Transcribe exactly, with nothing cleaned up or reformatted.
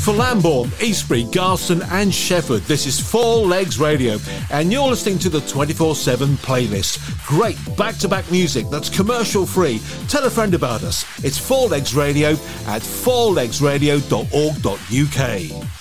for Lambourne, Eastbury, Garston and Shefford. This is Four Legs Radio and you're listening to the twenty-four seven playlist. Great back-to-back music that's commercial free. Tell a friend about us. It's Four Legs Radio at four legs radio dot org dot uk.